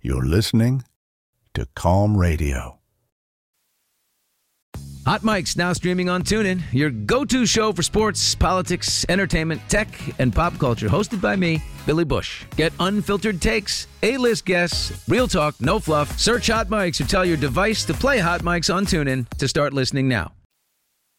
You're listening to Calm Radio. Hot Mic's now streaming on TuneIn, your go-to show for sports, politics, entertainment, tech, and pop culture. Hosted by me, Billy Bush. Get unfiltered takes, A-list guests, real talk, no fluff. Search Hot Mics or tell your device to play Hot Mics on TuneIn to start listening now.